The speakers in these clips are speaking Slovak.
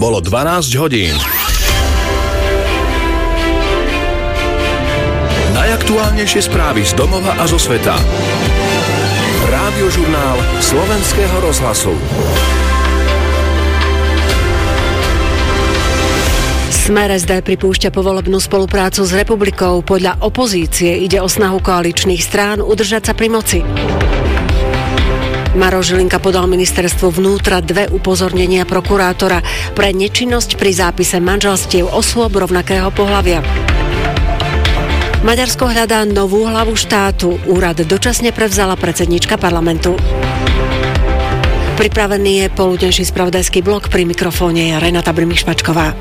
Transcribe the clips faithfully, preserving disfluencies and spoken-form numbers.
Bolo dvanásť hodín. Najaktuálnejšie správy z domova a zo sveta. Rádiožurnál Slovenského rozhlasu. Smer es dé pripúšťa povolebnú spoluprácu s Republikou. Podľa opozície ide o snahu koaličných strán udržať sa pri moci. Maroš Žilinka podal ministerstvu vnútra dve upozornenia prokurátora pre nečinnosť pri zápise manželstiev osôb rovnakého pohlavia. Maďarsko hľadá novú hlavu štátu. Úrad dočasne prevzala predsedníčka parlamentu. Pripravený je poludnejší spravodajský blok, pri mikrofóne je Renata Brimišpačková.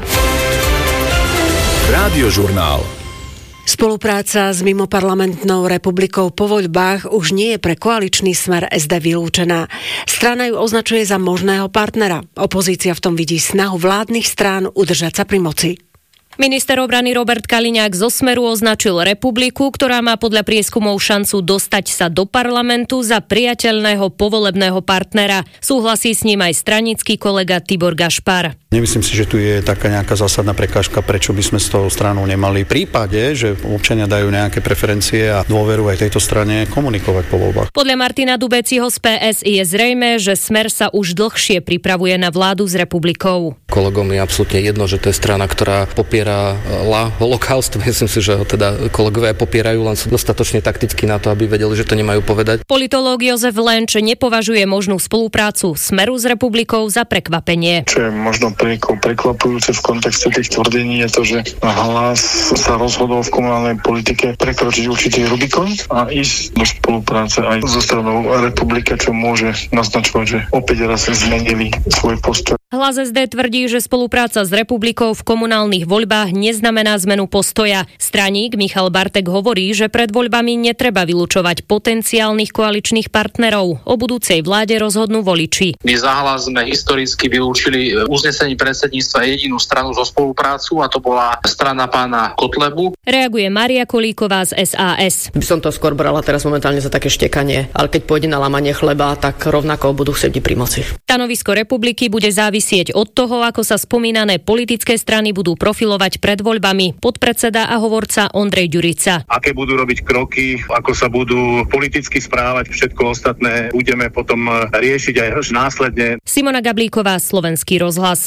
Rádiožurnál. Spolupráca s mimoparlamentnou Republikou po voľbách už nie je pre koaličný Smer es dé vylúčená. Strana ju označuje za možného partnera. Opozícia v tom vidí snahu vládnych strán udržať sa pri moci. Minister obrany Robert Kaliňák zo Smeru označil Republiku, ktorá má podľa prieskumov šancu dostať sa do parlamentu, za priateľného povolebného partnera. Súhlasí s ním aj stranický kolega Tibor Gašpar. Nemyslím si, že tu je taká nejaká zásadná prekážka, prečo by sme s tou stranou nemali v prípade, že občania dajú nejaké preferencie a dôveru aj tejto strane komunikovať po voľbách. Podľa Martina Dubeciho z pé es je zrejmé, že Smer sa už dlhšie pripravuje na vládu s Republikou. Kolegom je absolútne jedno, že to je strana, ktorá popiera holokaust. Myslím si, že ho teda kolegovia popierajú, len sú dostatočne taktickí na to, aby vedeli, že to nemajú povedať. Politológ Jozef Lenč nepovažuje možnú spoluprácu Smeru s Republikou za prekvapenie. Čo je možno prekvapujúce v kontexte tých tvrdení je to, že Hlas sa rozhodol v komunálnej politike prekročiť určitý Rubikon a ísť do spolupráce aj so stranou Republika, čo môže naznačovať, že opäť raz zmenili svoj postoj. Hlas es dé tvrdí, že spolupráca s Republikou v komunálnych voľbách neznamená zmenu postoja. Straník Michal Bartek hovorí, že pred voľbami netreba vylučovať potenciálnych koaličných partnerov. O budúcej vláde rozhodnú voliči. My za Hlas sme historicky vylúčili uznesení predsedníctva jedinú stranu zo spoluprácu, a to bola strana pána Kotlebu. Reaguje Mária Kolíková z es a es. By som to skôr brala teraz momentálne za také štekanie, ale keď pôjde na lámanie chleba, tak rovnako budú chcieť pri moci. Stanovisko Republiky bude závisieť od toho, ako sa spomínané politické strany budú profilovať pred voľbami. Podpredseda a hovorca Ondrej Ďurica. Aké budú robiť kroky, ako sa budú politicky správať, všetko ostatné budeme potom riešiť aj následne. Simona Gablíková, Slovenský rozhlas.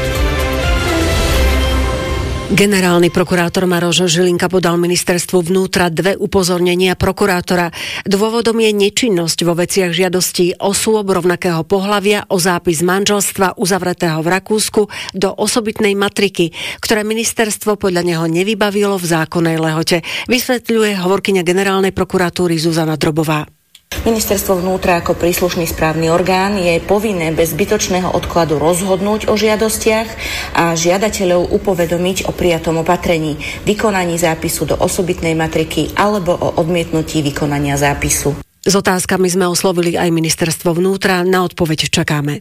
Generálny prokurátor Maroš Žilinka podal ministerstvu vnútra dve upozornenia prokurátora. Dôvodom je nečinnosť vo veciach žiadostí osôb rovnakého pohlavia o zápis manželstva uzavretého v Rakúsku do osobitnej matriky, ktoré ministerstvo podľa neho nevybavilo v zákonnej lehote. Vysvetľuje hovorkyňa generálnej prokuratúry Zuzana Drobová. Ministerstvo vnútra ako príslušný správny orgán je povinné bez zbytočného odkladu rozhodnúť o žiadostiach a žiadateľov upovedomiť o prijatom opatrení, vykonaní zápisu do osobitnej matriky alebo o odmietnutí vykonania zápisu. S otázkami sme oslovili aj ministerstvo vnútra, na odpoveď čakáme.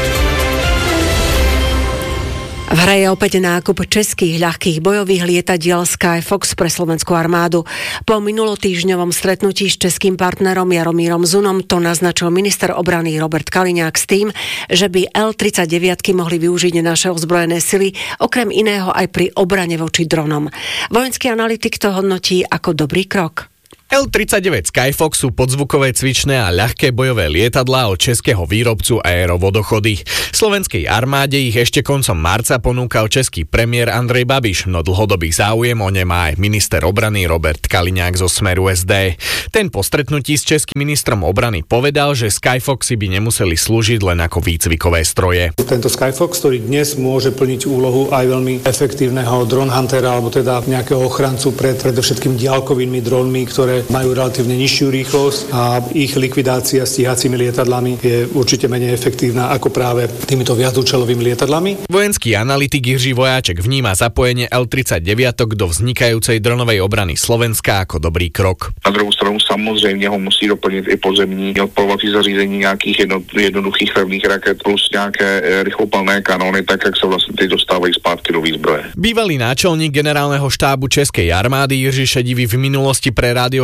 V hre je opäť nákup českých ľahkých bojových lietadiel Skyfox pre slovenskú armádu. Po minulotýždňovom stretnutí s českým partnerom Jaromírom Zunom to naznačil minister obrany Robert Kaliňák s tým, že by el tridsaťdeväť mohli využiť naše ozbrojené sily, okrem iného aj pri obrane voči dronom. Vojenský analytik to hodnotí ako dobrý krok. el tridsaťdeväť Skyfox sú podzvukové cvičné a ľahké bojové lietadlá od českého výrobcu Aero Vodochody. Slovenskej armáde ich ešte koncom marca ponúkal český premiér Andrej Babiš, no dlhodobý záujem o ne má aj minister obrany Robert Kaliňák zo Smeru es dé. Ten po stretnutí s českým ministrom obrany povedal, že Skyfoxy by nemuseli slúžiť len ako výcvikové stroje. Tento Skyfox, ktorý dnes môže plniť úlohu aj veľmi efektívneho drone huntera, alebo teda nejakého ochrancu pred predovšetkým diaľkovými dronmi, ktoré majú relatívne nižšiu rýchlosť a ich likvidácia stíhacími lietadlami je určite menej efektívna ako práve týmito viacúčelovými lietadlami. Vojenský analytik Jiří Vojáček vníma zapojenie el tridsaťdeväť do vznikajúcej dronovej obrany Slovenska ako dobrý krok. Na druhou stranu samozřejmě ho musí doplnit i pozemní odporovací zařízení nějakých jedno, jednoduchých pevných raket plus nějaké rychlopalné kanóny, tak jak se vlastně ty dostávají zpátky do výzbroje. Bývalý náčelník generálneho štábu Českej armády Jiří Šedivý v minulosti pre rádio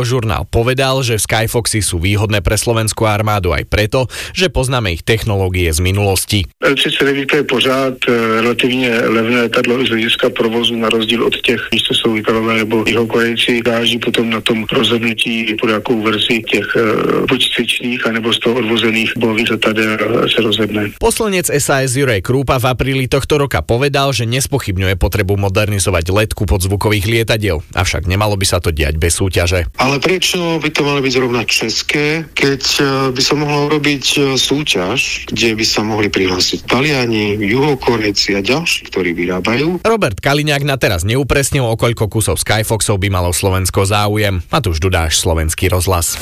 Radiožurnál povedal, že Skyfoxy sú výhodné pre slovenskú armádu aj preto, že poznáme ich technológie z minulosti. el třicet devět je pořád relativně levné letadlo z hlediska provozu na rozdíl od těch, když to jsou Italové nebo Jihokorejci, záleží potom na tom rozhodnutí, pod jakou verzi těch buď cvičných, anebo z toho odvozených bojových letadel se rozhodne. Poslanec es a es Juraj Krúpa v apríli tohto roka povedal, že nespochybňuje potrebu modernizovať letku podzvukových lietadiel, avšak nemalo by sa to diať bez súťaže. Ale prečo by to malo byť zrovna české, keď by sa mohlo robiť súťaž, kde by sa mohli prihlásiť Taliani, Juhokorejci a ďalší, ktorí vyrábajú? Robert Kaliňák na teraz neupresnil, o koľko kusov Skyfoxov by malo Slovensko záujem. Matúš Dudáš, Slovenský rozhlas.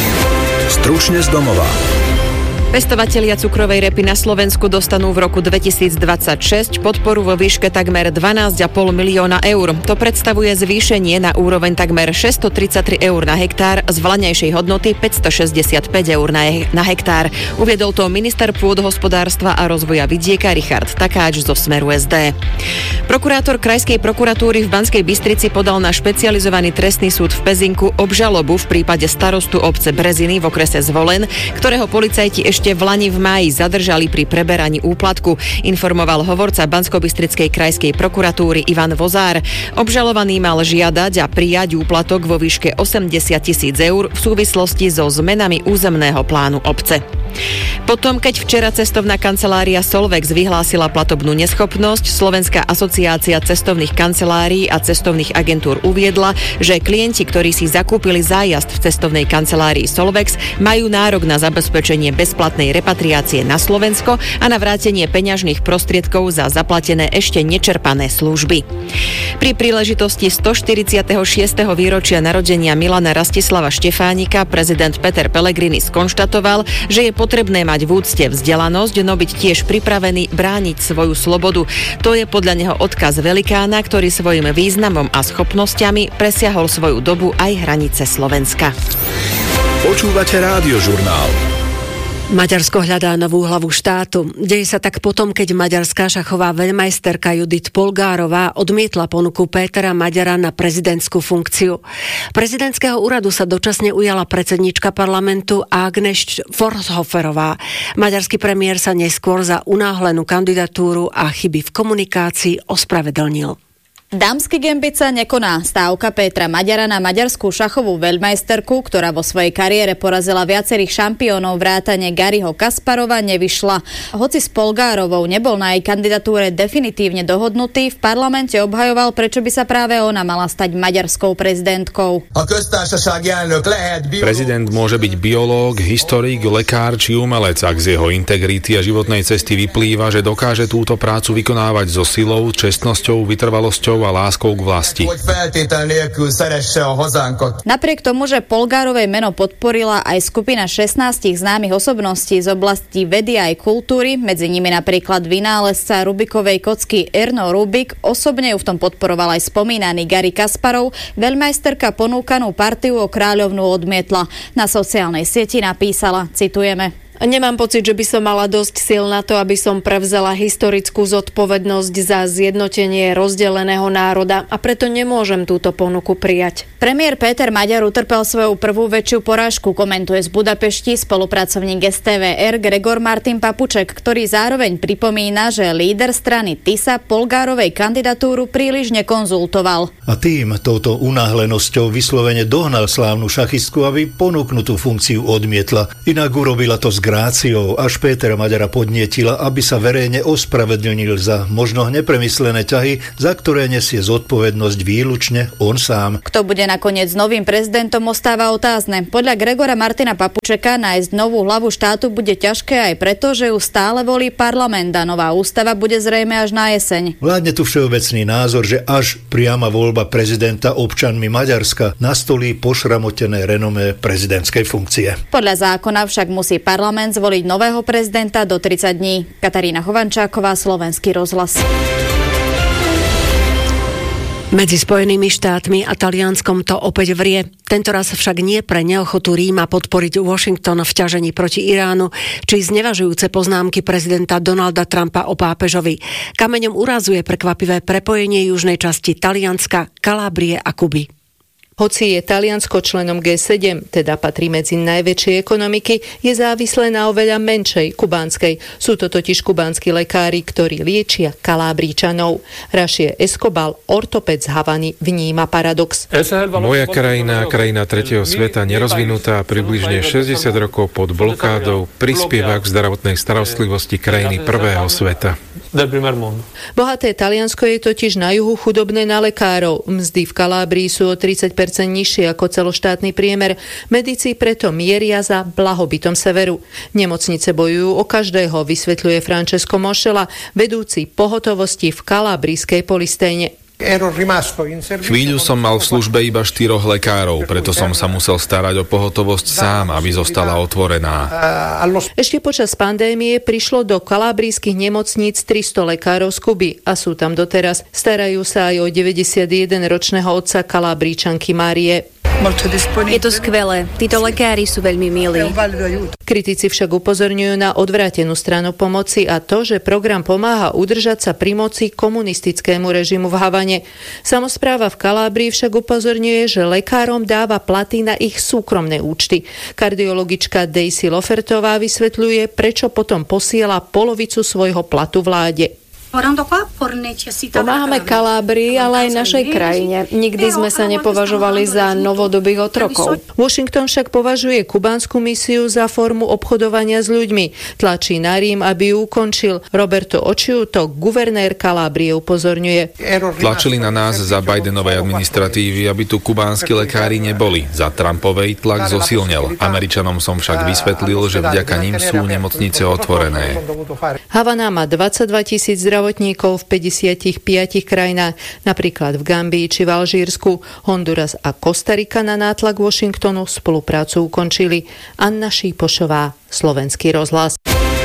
Stručne z domova. Pestovatelia cukrovej repy na Slovensku dostanú v roku dvetisícdvadsaťšesť podporu vo výške takmer dvanásť a pol milióna eur. To predstavuje zvýšenie na úroveň takmer šesťstotridsaťtri eur na hektár z vlaňajšej hodnoty päťstošesťdesiatpäť eur na, he- na hektár. Uviedol to minister pôdohospodárstva a rozvoja vidieka Richard Takáč zo Smeru es dé. Prokurátor Krajskej prokuratúry v Banskej Bystrici podal na špecializovaný trestný súd v Pezinku obžalobu v prípade starostu obce Breziny v okrese Zvolen, ktorého policajti ešte Ešte v lani v máji zadržali pri preberaní úplatku, informoval hovorca Banskobystrickej krajskej prokuratúry Ivan Vozár. Obžalovaný mal žiadať a prijať úplatok vo výške osemdesiat tisíc eur v súvislosti so zmenami územného plánu obce. Potom, keď včera cestovná kancelária Solvex vyhlásila platobnú neschopnosť, Slovenská asociácia cestovných kancelárií a cestovných agentúr uviedla, že klienti, ktorí si zakúpili zájazd v cestovnej kancelárii Solvex, majú nárok na zabezpečenie bezplatnej repatriácie na Slovensko a na vrátenie peňažných prostriedkov za zaplatené ešte nečerpané služby. Pri príležitosti stoštyridsiateho šiesteho výročia narodenia Milana Rastislava Štefánika prezident Peter Pellegrini skonštatoval, že je potrebné mať v úcte vzdelanosť, no byť tiež pripravený brániť svoju slobodu. To je podľa neho odkaz velikána, ktorý svojim významom a schopnosťami presiahol svoju dobu aj hranice Slovenska. Počúvate Radiožurnál. Maďarsko hľadá novú hlavu štátu. Deje sa tak potom, keď maďarská šachová veľmajsterka Judith Polgárová odmietla ponuku Pétera Maďara na prezidentskú funkciu. Prezidentského úradu sa dočasne ujala predsedníčka parlamentu Agnes Forshoferová. Maďarský premiér sa neskôr za unáhlenú kandidatúru a chyby v komunikácii ospravedlnil. Dámsky gambit sa nekoná. Stávka Pétra Maďara na maďarskú šachovú veľmajsterku, ktorá vo svojej kariére porazila viacerých šampiónov vrátane Garryho Kasparova, nevyšla. Hoci s Polgárovou nebol na jej kandidatúre definitívne dohodnutý, v parlamente obhajoval, prečo by sa práve ona mala stať maďarskou prezidentkou. Prezident môže byť biológ, historik, lekár či umelec, ak z jeho integrity a životnej cesty vyplýva, že dokáže túto prácu vykonávať so silou, čestnosťou, vytrvalosťou a láskou k vlasti. Napriek tomu, že Polgárovej meno podporila aj skupina šestnástich známych osobností z oblasti vedy aj kultúry, medzi nimi napríklad vynálezca Rubikovej kocky Erno Rubik, osobne ju v tom podporoval aj spomínaný Garry Kasparov, veľmajsterka ponúkanú partiu o kráľovnú odmietla. Na sociálnej sieti napísala, citujeme: Nemám pocit, že by som mala dosť sil na to, aby som prevzala historickú zodpovednosť za zjednotenie rozdeleného národa a preto nemôžem túto ponuku prijať. Premiér Péter Maďar utrpel svoju prvú väčšiu porážku, komentuje z Budapešti spolupracovník es té vé er Gregor Martin Papuček, ktorý zároveň pripomína, že líder strany Tisa Polgárovej kandidatúru príliš nekonzultoval. A tým, touto unáhlenosťou vyslovene dohnal slávnu šachistku, aby ponúknutú funkciu odmietla. Inak urobila to s gráciou, až Pétera Maďara podnietila, aby sa verejne ospravedlnil za možno nepremyslené ťahy, za ktoré nesie zodpovednosť výlučne on sám. Kto bude nakoniec novým prezidentom, ostáva otázne. Podľa Gregora Martina Papučeka nájsť novú hlavu štátu bude ťažké aj preto, že ju stále volí parlament a nová ústava bude zrejme až na jeseň. Vládne tu všeobecný názor, že až priama voľba prezidenta občanmi Maďarska nastolí pošramotené renomé prezidentskej funkcie. Podľa zákona však musí parlament zvoliť nového prezidenta do tridsať dní. Katarína Chovančáková, Slovenský rozhlas. Medzi Spojenými štátmi a Talianskom to opäť vrie. Tentoraz však nie pre neochotu Ríma podporiť Washington v ťažení proti Iránu, či znevažujúce poznámky prezidenta Donalda Trumpa o pápežovi. Kameňom úrazu je prekvapivé prepojenie južnej časti Talianska, Kalábrie a Kuby. Hoci je Taliansko členom gé sedem, teda patrí medzi najväčšie ekonomiky, je závislé na oveľa menšej kubánskej. Sú to totiž kubánski lekári, ktorí liečia Kalábričanov. Rašie Escobar, ortoped z Havany, vníma paradox. Moja krajina, krajina tretieho sveta, nerozvinutá, približne šesťdesiat rokov pod blokádou, prispieva k zdravotnej starostlivosti krajiny prvého sveta. Bohaté Taliansko je totiž na juhu chudobné na lekárov. Mzdy v Kalábrii sú o tridsať percent nižšie ako celoštátny priemer. Medici preto mieria za blahobytom severu. Nemocnice bojujú o každého, vysvetľuje Francesco Moschella, vedúci pohotovosti v kalábrijskej Polistejne. Chvíľu som mal v službe iba štyroch lekárov, preto som sa musel starať o pohotovosť sám, aby zostala otvorená. Ešte počas pandémie prišlo do kalábrijských nemocníc tristo lekárov z Kuby a sú tam doteraz. Starajú sa aj o deväťdesiatjedenročného otca Kalábrijčanky Márie. Je to skvelé. Títo lekári sú veľmi milí. Kritici však upozorňujú na odvrátenú stranu pomoci a to, že program pomáha udržať sa pri moci komunistickému režimu v Havane. Samospráva v Kalábrii však upozorňuje, že lekárom dáva platy na ich súkromné účty. Kardiologička Daisy Lofertová vysvetľuje, prečo potom posiela polovicu svojho platu vláde. Pomáhame Kalábrii, ale aj našej krajine. Nikdy sme sa nepovažovali za novodobých otrokov. Washington však považuje kubánsku misiu za formu obchodovania s ľuďmi. Tlačí na Rím, aby ju ukončil. Roberto Occhiuto, guvernér Kalábrie, upozorňuje. Tlačili na nás za Bidenovej administratívy, aby tu kubánski lekári neboli. Za Trumpovej tlak zosilnel. Američanom som však vysvetlil, že vďaka nim sú nemocnice otvorené. Havana má dvadsaťdva tisíc zdravotníkov v päťdesiatich piatich krajinách, napríklad v Gambii či v Alžírsku. Honduras a Kostarika na nátlak Washingtonu spoluprácu ukončili. Anna Šípošová, Slovenský rozhlas.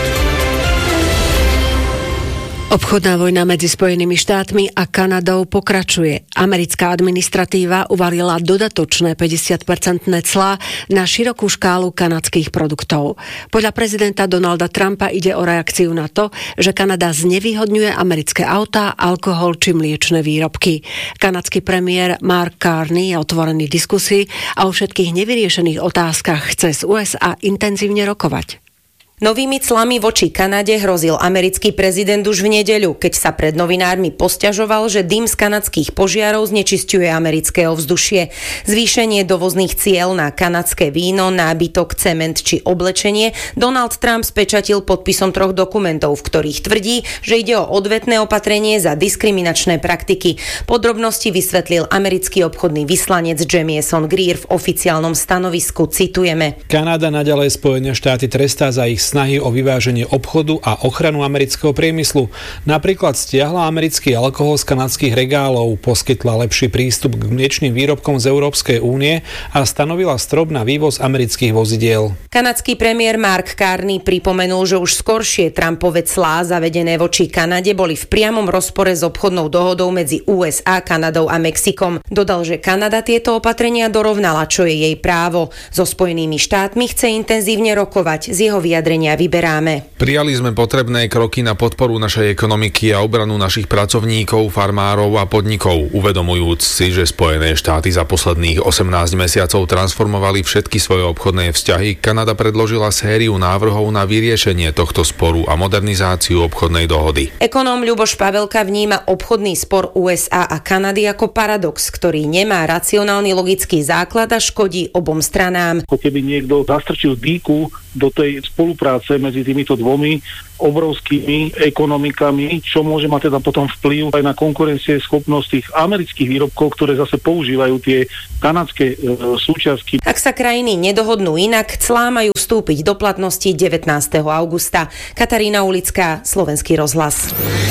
Obchodná vojna medzi Spojenými štátmi a Kanadou pokračuje. Americká administratíva uvalila dodatočné päťdesiatpercentné clá na širokú škálu kanadských produktov. Podľa prezidenta Donalda Trumpa ide o reakciu na to, že Kanada znevýhodňuje americké autá, alkohol či mliečne výrobky. Kanadský premiér Mark Carney je otvorený diskusii a o všetkých nevyriešených otázkach chce z ú es á intenzívne rokovať. Novými clami voči Kanade hrozil americký prezident už v nedeľu, keď sa pred novinármi posťažoval, že dym z kanadských požiarov znečisťuje americké ovzdušie. Zvýšenie dovozných ciel na kanadské víno, nábytok, cement či oblečenie Donald Trump spečatil podpisom troch dokumentov, v ktorých tvrdí, že ide o odvetné opatrenie za diskriminačné praktiky. Podrobnosti vysvetlil americký obchodný vyslanec Jamieson Greer v oficiálnom stanovisku. Citujeme. Kanada naďalej Spojené štáty trestá za ich snahy o vyváženie obchodu a ochranu amerického priemyslu. Napríklad stiahla americký alkohol z kanadských regálov, poskytla lepší prístup k mliečnym výrobkom z Európskej únie a stanovila strop na vývoz amerických vozidiel. Kanadský premiér Mark Carney pripomenul, že už skoršie Trumpove clá zavedené voči Kanade boli v priamom rozpore s obchodnou dohodou medzi ú es á, Kanadou a Mexikom. Dodal, že Kanada tieto opatrenia dorovnala, čo je jej právo. So Spojenými štátmi chce intenzívne rokovať. Z jeho vyjadrenia vyberáme. Prijali sme potrebné kroky na podporu našej ekonomiky a obranu našich pracovníkov, farmárov a podnikov, uvedomujúc si, že Spojené štáty za posledných osemnásť mesiacov transformovali všetky svoje obchodné vzťahy. Kanada predložila sériu návrhov na vyriešenie tohto sporu a modernizáciu obchodnej dohody. Ekonóm Ľuboš Pavelka vníma obchodný spor ú es á a Kanady ako paradox, ktorý nemá racionálny logický základ a škodí obom stranám. Keby niekto zastrčil dýku do tej spolupráce medzi týmito dvomi obrovskými ekonomikami, čo môže mať teda potom vplyv aj na konkurencieschopnosť tých amerických výrobkov, ktoré zase používajú tie kanadské e, súčiastky. Ak sa krajiny nedohodnú inak, clá majú vstúpiť do platnosti devätnásteho augusta. Katarína Ulická, Slovenský rozhlas.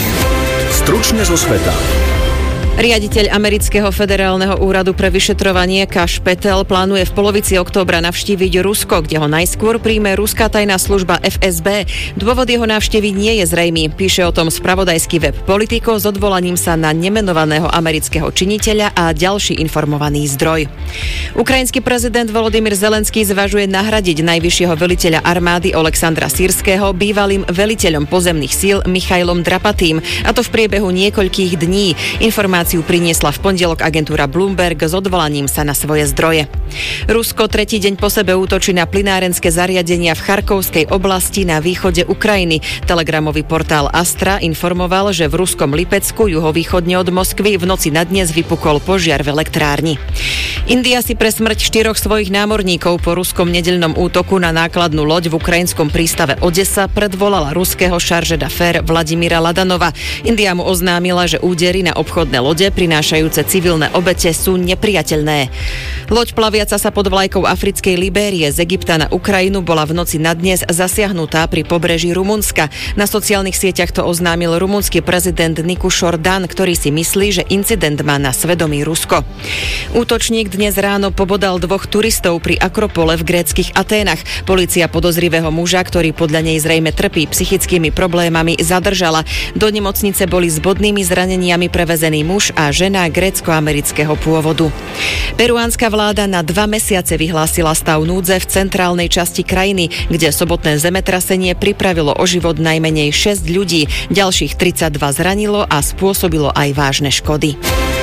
Stručne zo sveta. Riaditeľ Amerického federálneho úradu pre vyšetrovanie Kash Patel plánuje v polovici októbra navštíviť Rusko, kde ho najskôr príjme ruská tajná služba ef es bé. Dôvod jeho návštevy nie je zrejmý. Píše o tom spravodajský web Politico s odvolaním sa na nemenovaného amerického činiteľa a ďalší informovaný zdroj. Ukrajinský prezident Volodymyr Zelenský zvažuje nahradiť najvyššieho veliteľa armády Oleksandra Sýrskeho bývalým veliteľom pozemných síl Michailom Drapatým, a to v priebehu niekoľkých dní. Informácie informáciu priniesla v pondelok agentúra Bloomberg s odvolaním sa na svoje zdroje. Rusko tretí deň po sebe útočí na plynárenské zariadenia v Charkovskej oblasti na východe Ukrajiny. Telegramový portál Astra informoval, že v ruskom Lipecku juhovýchodne od Moskvy v noci na dnes vypukol požiar v elektrárni. India si pre smrť štyroch svojich námorníkov po ruskom nedeľnom útoku na nákladnú loď v ukrajinskom prístave Odesa predvolala ruského šarže d'affaires Vladimíra Ladanova. India mu oznámila, že údery na obchodné lode prinášajúce civilné obete sú nepriateľné. Loď plaviaca sa pod vlajkou africkej Libérie z Egypta na Ukrajinu bola v noci na dnes zasiahnutá pri pobreží Rumunska. Na sociálnych sieťach to oznámil rumunský prezident Nikušor Dan, ktorý si myslí, že incident má na svedomí Rusko. Útočník dnes ráno pobodal dvoch turistov pri Akropole v gréckych Aténach. Polícia podozrivého muža, ktorý podľa nej zrejme trpí psychickými problémami, zadržala. Do nemocnice boli s bodnými zraneniami prevezený muž a žena grécko-amerického pôvodu. Peruánska vláda na dva mesiace vyhlásila stav núdze v centrálnej časti krajiny, kde sobotné zemetrasenie pripravilo o život najmenej šesť ľudí. Ďalších tridsaťdva zranilo a spôsobilo aj vážne škody.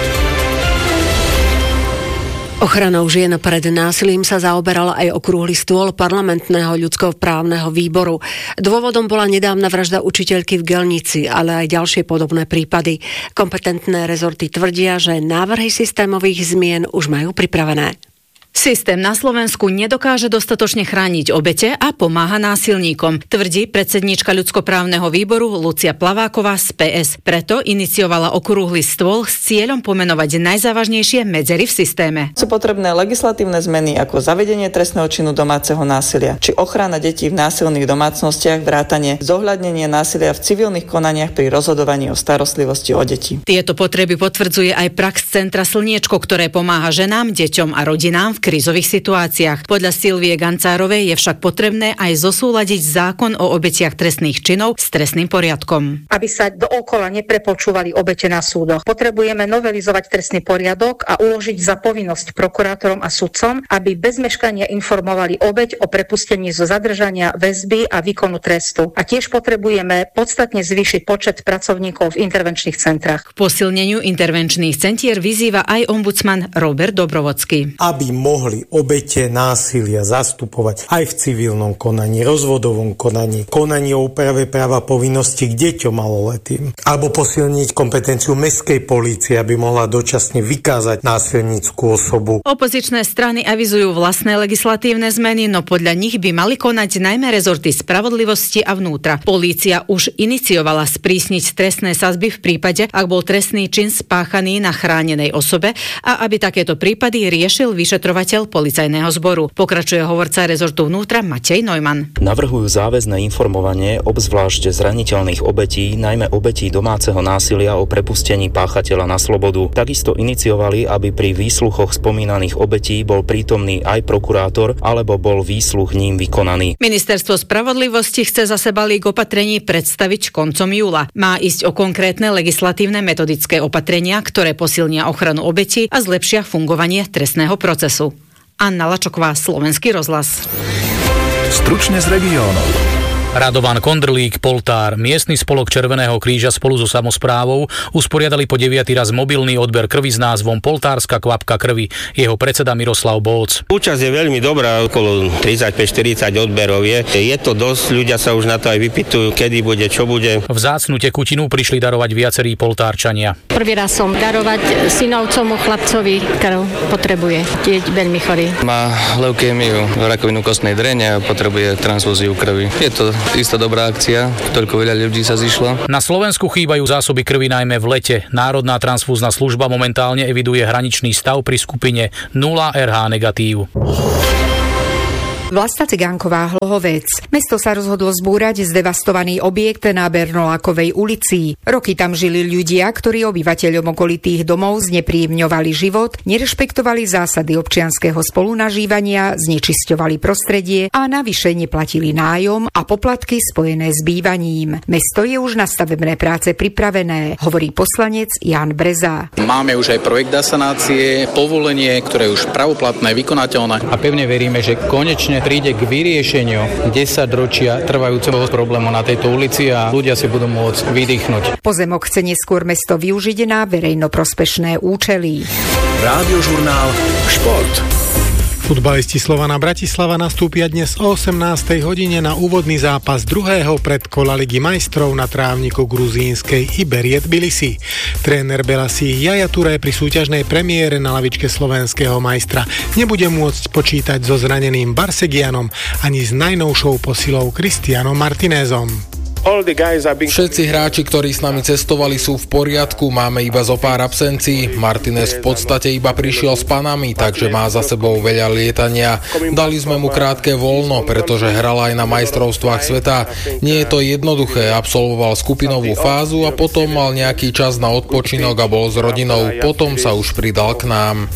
Ochranou žien pred násilím sa zaoberal aj okrúhly stôl parlamentného ľudskoprávneho výboru. Dôvodom bola nedávna vražda učiteľky v Gelnici, ale aj ďalšie podobné prípady. Kompetentné rezorty tvrdia, že návrhy systémových zmien už majú pripravené. Systém na Slovensku nedokáže dostatočne chrániť obete a pomáha násilníkom, tvrdí predsedníčka ľudskoprávneho výboru Lucia Plaváková z pé es. Preto iniciovala okrúhly stôl s cieľom pomenovať najzávažnejšie medzery v systéme. Sú potrebné legislatívne zmeny ako zavedenie trestného činu domáceho násilia, či ochrana detí v násilných domácnostiach, vrátane zohľadnenie násilia v civilných konaniach pri rozhodovaní o starostlivosti o deti. Tieto potreby potvrdzuje aj prax Centra Slniečko, ktoré pomáha ženám, deťom a rodinám v krízových situáciách. Podľa Silvie Gancárovej je však potrebné aj zosúladiť zákon o obetiach trestných činov s trestným poriadkom. Aby sa dookola neprepočúvali obete na súdoch, potrebujeme novelizovať trestný poriadok a uložiť za povinnosť prokurátorom a sudcom, aby bez meškania informovali obeť o prepustení zo zadržania, väzby a výkonu trestu. A tiež potrebujeme podstatne zvýšiť počet pracovníkov v intervenčných centrách. K posilneniu intervenčných centier vyzýva aj ombudsman Robert Dobrovodský. Aby mohli obete násilia zastupovať aj v civilnom konaní, rozvodovom konaní, konaní o úprave práva povinnosti k deťom maloletým. Alebo posilniť kompetenciu mestskej polície, aby mohla dočasne vykázať násilnícku osobu. Opozičné strany avizujú vlastné legislatívne zmeny, no podľa nich by mali konať najmä rezorty spravodlivosti a vnútra. Polícia už iniciovala sprísniť trestné sadzby v prípade, ak bol trestný čin spáchaný na chránenej osobe a aby takéto prípady riešil vyšetrovateľ policajného zboru. Pokračuje hovorca rezortu vnútra Matej Neumann. Navrhujú záväzné informovanie obzvlášť zraniteľných obetí, najmä obetí domáceho násilia o prepustení páchateľa na slobodu. Takisto iniciovali, aby pri výsluchoch spomínaných obetí bol prítomný aj prokurátor alebo bol výsluch ním vykonaný. Ministerstvo spravodlivosti chce zase balík opatrení predstaviť koncom júla. Má ísť o konkrétne legislatívne metodické opatrenia, ktoré posilnia ochranu obetí a zlepšia fungovanie trestného procesu. Anna Lačoková, Slovenský rozhlas. Stručne z regiónov. Radovan Kondrlík, Poltár, miestny spolok Červeného kríža spolu so samosprávou usporiadali po deviaty raz mobilný odber krvi s názvom Poltárska kvapka krvi. Jeho predseda Miroslav Bóc. Účasť je veľmi dobrá, okolo tridsaťpäť štyridsať odberov je. Je to dosť, ľudia sa už na to aj vypytujú, kedy bude, čo bude. Vzácnu tekutinu prišli darovať viacerí Poltárčania. Prvý raz som darovať synovcomu, chlapcovi krv potrebuje. Je veľmi chorý. Má leukémiu, rakovinu kostnej drene a potrebuje transfúziu krvi. Je to isto dobrá akcia, toľko veľa ľudí sa zišlo. Na Slovensku chýbajú zásoby krvi najmä v lete. Národná transfúzna služba momentálne eviduje hraničný stav pri skupine nula er há negatív. Vlasta Cigánková, Hlohovec. Mesto sa rozhodlo zbúrať zdevastovaný objekt na Bernolákovej ulici. Roky tam žili ľudia, ktorí obyvateľom okolitých domov znepríjemňovali život, nerešpektovali zásady občianskeho spolunažívania, znečisťovali prostredie a navyše neplatili nájom a poplatky spojené s bývaním. Mesto je už na stavebné práce pripravené, hovorí poslanec Jan Breza. Máme už aj projekt asanácie, povolenie, ktoré je už pravoplatné, vykonateľné. A pevne veríme, že konečne konečne príde k vyriešeniu desaťročia trvajúceho problému na tejto ulici a ľudia si budú môcť vydýchnuť. Pozemok chce neskôr mesto využiť na verejnoprospešné účely. Rádiožurnál Šport. Futbalisti Slovana Bratislava nastúpia dnes o osemnástej hodine na úvodný zápas druhého predkola Ligy majstrov na trávniku gruzínskej Iberie Tbilisi. Tréner Belasi Yaya Touré pri súťažnej premiére na lavičke slovenského majstra nebude môcť počítať so zraneným Barsegianom ani s najnovšou posilou Cristianom Martinezom. Všetci hráči, ktorí s nami cestovali, sú v poriadku, máme iba zo pár absencií. Martinez v podstate iba prišiel s Panami, takže má za sebou veľa lietania. Dali sme mu krátke voľno, pretože hral aj na majstrovstvách sveta. Nie je to jednoduché, absolvoval skupinovú fázu a potom mal nejaký čas na odpočinok a bol s rodinou. Potom sa už pridal k nám.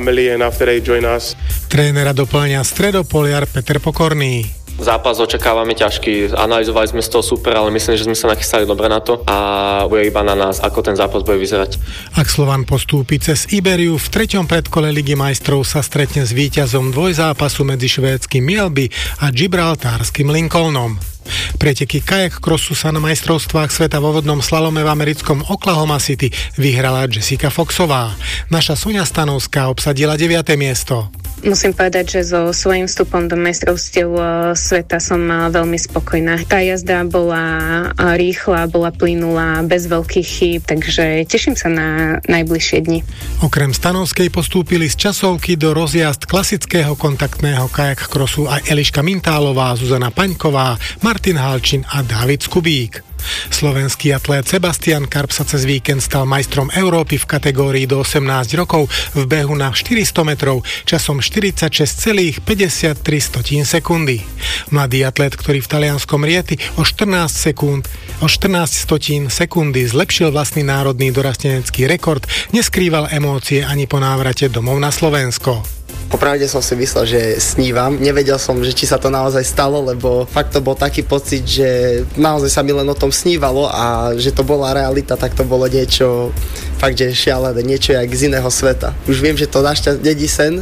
Trénera doplňa stredopoliar Peter Pokorný. Zápas očakávame ťažký, analyzovali sme z toho super, ale myslím, že sme sa nachystali dobre na to a bude iba na nás, ako ten zápas bude vyzerať. Ak Slovan postúpi cez Iberiu, v treťom predkole Ligy majstrov sa stretne s víťazom dvojzápasu medzi švédskym Mjällby a gibraltárskym Lincolnom. Preteky kajak crossu sa na majstrovstvách sveta vo vodnom slalome v americkom Oklahoma City vyhrala Jessica Foxová. Naša Soňa Stanovská obsadila deviate miesto. Musím povedať, že so svojím vstupom do majstrovstiev sveta som veľmi spokojná. Tá jazda bola rýchla, bola plynulá, bez veľkých chýb, takže teším sa na najbližšie dni. Okrem Stanovskej postúpili z časovky do rozjazd klasického kontaktného kajak crossu aj Eliška Mintálová, Zuzana Paňková, Martin Halčin a Dávid Skubík. Slovenský atlét Sebastian Karp sa cez víkend stal majstrom Európy v kategórii do osemnásť rokov v behu na štyristo metrov časom štyridsaťšesť celá päťdesiattri sekundy. Mladý atlét, ktorý v talianskom Rieti o štrnásť sekúnd, o štrnásť stotín sekundy zlepšil vlastný národný dorastenecký rekord, neskrýval emócie ani po návrate domov na Slovensko. Popravde som si myslel, že snívam. Nevedel som, že či sa to naozaj stalo, lebo fakt to bol taký pocit, že naozaj sa mi len o tom snívalo a že to bola realita, tak to bolo niečo fakt, že šialené, niečo jak z iného sveta. Už viem, že to našťastie dedí sen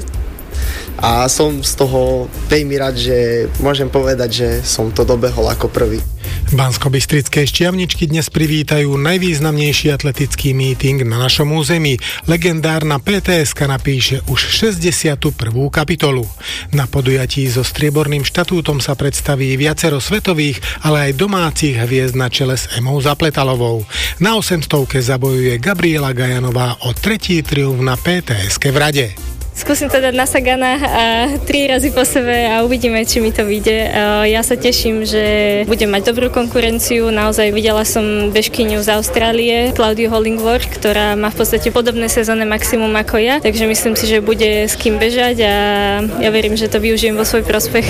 a som z toho veľmi rád, že môžem povedať, že som to dobehol ako prvý. Banskobystrické Šťavničky dnes privítajú najvýznamnejší atletický míting na našom území. Legendárna pé té eska napíše už šesťdesiatu prvú kapitolu. Na podujatí so strieborným štatútom sa predstaví viacero svetových, ale aj domácich hviezd na čele s Emou Zapletalovou. Na osemstovke zabojuje Gabriela Gajanová o tretí triumf na pé té eske v Rade. Skúsim to dať na Sagana a tri razy po sebe a uvidíme, či mi to vyjde. Ja sa teším, že budem mať dobrú konkurenciu. Naozaj videla som bežkyňu z Austrálie, Claudiu Hollingworth, ktorá má v podstate podobné sezónne maximum ako ja, takže myslím si, že bude s kým bežať a ja verím, že to využijem vo svoj prospech.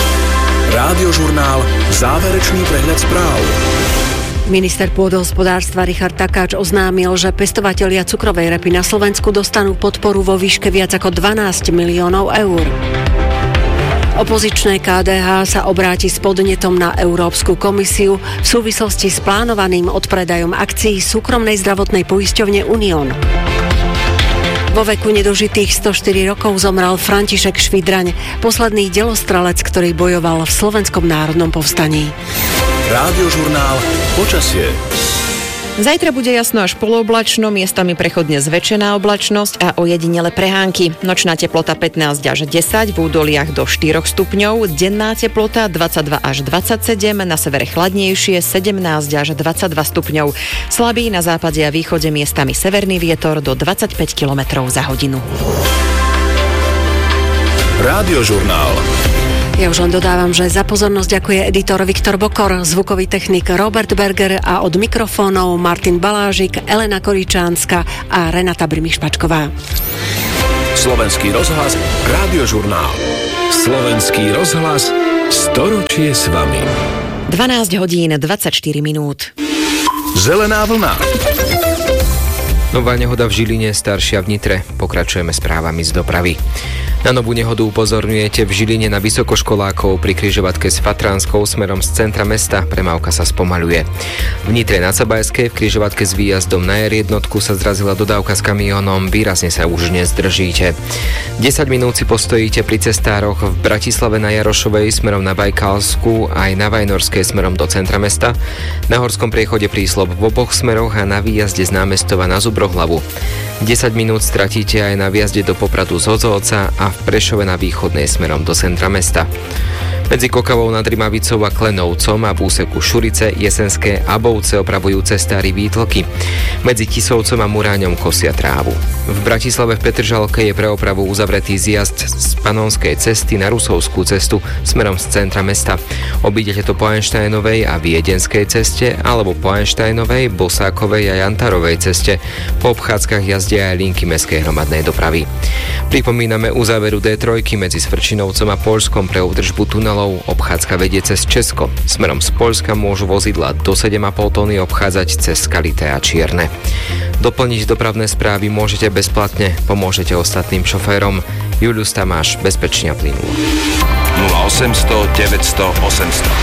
Rádiožurnál Záverečný prehľad správ. Minister pôdohospodárstva Richard Takáč oznámil, že pestovatelia cukrovej repy na Slovensku dostanú podporu vo výške viac ako dvanásť miliónov eur. Opozičné ká dé há sa obráti s podnetom na Európsku komisiu v súvislosti s plánovaným odpredajom akcií súkromnej zdravotnej poisťovne Unión. Vo veku nedožitých sto štyri rokov zomrel František Švidraň, posledný delostrelec, ktorý bojoval v Slovenskom národnom povstaní. Rádiožurnál Počasie. Zajtra bude jasno až polooblačno, miestami prechodne zväčšená oblačnosť a ojedinele prehánky. Nočná teplota pätnásť až desať, v údoliach do štyroch stupňov, denná teplota dvadsaťdva až dvadsaťsedem, na severe chladnejšie sedemnásť až dvadsaťdva stupňov. Slabý na západe a východe miestami severný vietor do dvadsaťpäť kilometrov za hodinu. Rádiožurnál. Ja už len dodávam, že za pozornosť ďakuje editor Viktor Bokor, zvukový technik Robert Berger a od mikrofónov Martin Balážik, Elena Koričánska a Renata Brimišpačková. Slovenský rozhlas, Rádiožurnál. Slovenský rozhlas, storočie s vami. dvanásť hodín dvadsaťštyri minút. Zelená vlna. Nová nehoda v Žiline, staršia v Nitre. Pokračujeme správami z dopravy. Na novú nehodu upozorňujete v Žiline na vysokoškolákov pri križovatke s Fatranskou smerom z centra mesta. Premávka sa spomaľuje. V Nitre nad Sabajskej v križovatke s výjazdom na er jednotku sa zrazila dodávka s kamiónom. Výrazne sa už nezdržíte. desať minút si postojíte pri cestároch v Bratislave na Jarošovej smerom na Bajkalsku aj na Vajnorskej smerom do centra mesta. Na Horskom priechode príslob v oboch smeroch a na výjazde z námestova na Zubrohlavu. desať minút stratíte aj na výjazde do Popradu z Hodzovca a v Prešove na východnej smerom do centra mesta. Medzi Kokavou nad Rimavicou a Klenovcom a v úseku Šurice, Jesenské a Bovce opravujú cestári výtlky. Medzi Tisovcom a Muráňom kosia trávu. V Bratislave v Petržalke je pre opravu uzavretý zjazd z Panonskej cesty na Rusovskú cestu smerom z centra mesta. Obídete to po Einsteinovej a Viedenskej ceste alebo po Einsteinovej, Bosákovej a Jantarovej ceste. Po obchádzkach jazdia aj linky mestskej hromadnej dopravy. Pripomíname uzáveru dé tri medzi Svrčinovcom a Poľskom pre údržbu tunelov. Obchádzka vedie cez Česko. Smerom z Poľska môžu vozidla do sedem a pol tony obchádzať cez Skalité a Čierne. Doplniť dopravné správy môžete bezplatne, pomôžete ostatným šoférom. Julius Tamáš, bezpečne a plynulo. nula osemsto deväťsto osemsto.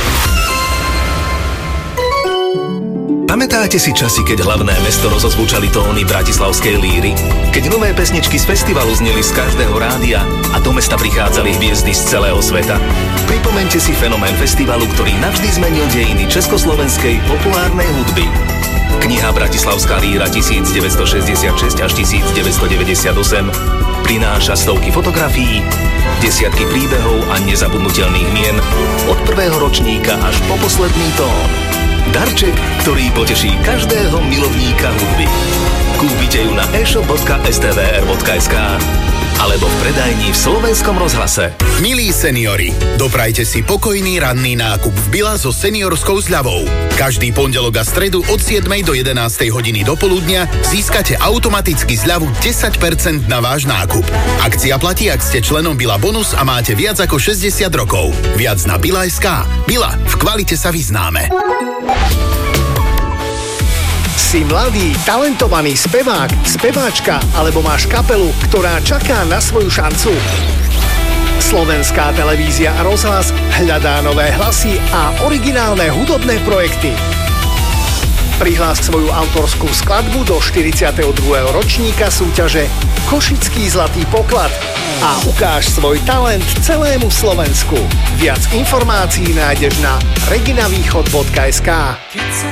Pamätáte si časy, keď hlavné mesto rozozvučali tóny bratislavskej líry? Keď nové pesničky z festivalu zneli z každého rádia a do mesta prichádzali hviezdy z celého sveta? Pripomeňte si fenomén festivalu, ktorý navždy zmenil dejiny československej populárnej hudby. Kniha Bratislavská líra devätnásťstošesťdesiatšesť až devätnásťstodeväťdesiatosem prináša stovky fotografií, desiatky príbehov a nezabudnutelných mien od prvého ročníka až po posledný tón. Darček, ktorý poteší každého milovníka hudby. Kúpite ju na e-shop bodka es té vé er bodka es ká alebo v predajni v Slovenskom rozhlase. Milí seniori, doprajte si pokojný ranný nákup v Billa so seniorskou zľavou. Každý pondelok a stredu od siedmej do jedenástej hodiny do poludnia získate automaticky zľavu desať percent na váš nákup. Akcia platí, ak ste členom Billa Bonus a máte viac ako šesťdesiat rokov. Viac na Billa bodka es ká. Billa, v kvalite sa vyznáme. Si mladý, talentovaný spevák, speváčka alebo máš kapelu, ktorá čaká na svoju šancu? Slovenská televízia a rozhlas hľadá nové hlasy a originálne hudobné projekty. Prihlás svoju autorskú skladbu do štyridsiateho druhého ročníka súťaže Košický zlatý poklad a ukáž svoj talent celému Slovensku. Viac informácií nájdeš na reginavýchod bodka es ká.